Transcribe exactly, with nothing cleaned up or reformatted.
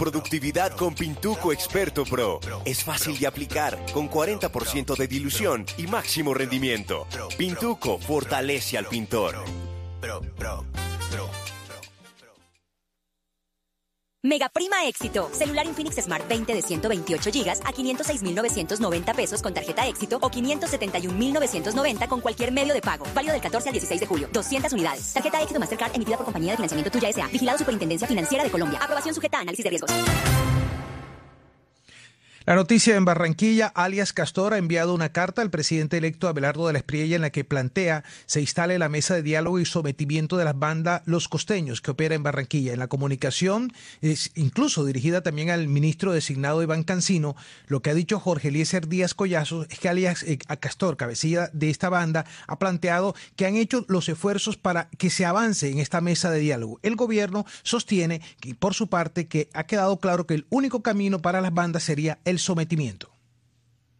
productividad con Pintuco Experto Pro. Es fácil de aplicar, con cuarenta por ciento de dilución y máximo rendimiento. Pintuco fortalece al pintor. Mega Prima Éxito. Celular Infinix Smart veinte de ciento veintiocho gigas a quinientos seis mil novecientos noventa pesos con tarjeta Éxito o quinientos setenta y un mil novecientos noventa con cualquier medio de pago. Válido del catorce al dieciséis de julio. doscientas unidades. Tarjeta Éxito Mastercard emitida por Compañía de Financiamiento Tuya S A. Vigilado Superintendencia Financiera de Colombia. Aprobación sujeta a análisis de riesgos. La noticia en Barranquilla, alias Castor ha enviado una carta al presidente electo Abelardo de la Espriella en la que plantea se instale la mesa de diálogo y sometimiento de las bandas Los Costeños que opera en Barranquilla. En la comunicación, es incluso dirigida también al ministro designado Iván Cancino, lo que ha dicho Jorge Eliezer Díaz Collazo es que alias eh, a Castor, cabecilla de esta banda, ha planteado que han hecho los esfuerzos para que se avance en esta mesa de diálogo. El gobierno sostiene que por su parte que ha quedado claro que el único camino para las bandas sería el sometimiento.